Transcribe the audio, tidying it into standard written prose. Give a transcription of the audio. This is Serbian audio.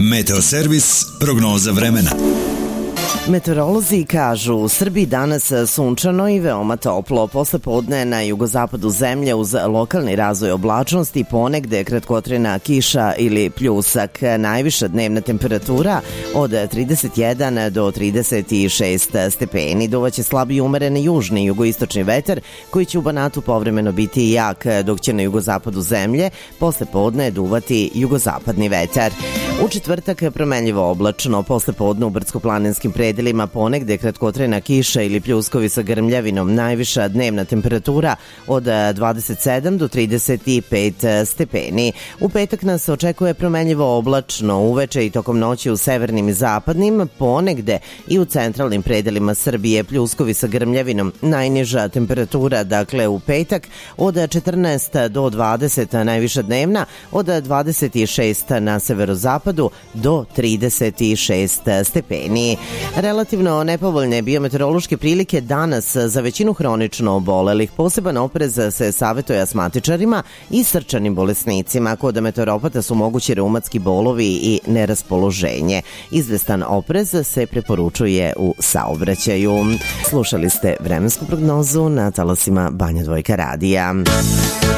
Meteoservis, prognoza vremena. Meteorolozi kažu u Srbiji danas sunčano i veoma toplo. Posle podne na jugozapadu zemlje uz lokalni razvoj oblačnosti ponegde kratkotrajna kiša ili pljusak. Najviša dnevna temperatura od 31 do 36 stepeni. Duvaće slab i umeren južni jugoistočni vetar koji će u Banatu povremeno biti jak, dok će na jugozapadu zemlje posle podne duvati jugozapadni vetar. U četvrtak promenljivo oblačno, posle podne u brdsko-planinskim predelima ponegde kratkotrajna kiša ili pljuskovi sa grmljavinom. Najviša dnevna temperatura od 27 do 35 stepeni. U petak nas očekuje promenljivo oblačno, uveče i tokom noći u severnim i zapadnim, ponegde i u centralnim predelima Srbije pljuskovi sa grmljavinom. Najniža temperatura, dakle u petak, od 14 do 20, najviša dnevna od 26 na severozapadu do 36 stepeni. Relativno nepovoljne biometeorološke prilike danas za većinu hronično obolelih. Poseban oprez se savetuje asmatičarima i srčanim bolesnicima. Kod meteoropata su mogući reumatski bolovi i neraspoloženje. Izvestan oprez se preporučuje u saobraćaju. Slušali ste vremensku prognozu na talasima Banja Dvojka radija.